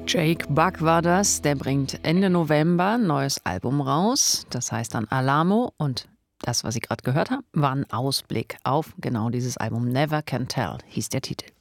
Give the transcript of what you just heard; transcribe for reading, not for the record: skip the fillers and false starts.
Jake Buck war das, der bringt Ende November ein neues Album raus, das heißt dann Alamo, und das, was Sie gerade gehört haben, war ein Ausblick auf genau dieses Album. Never Can Tell hieß der Titel.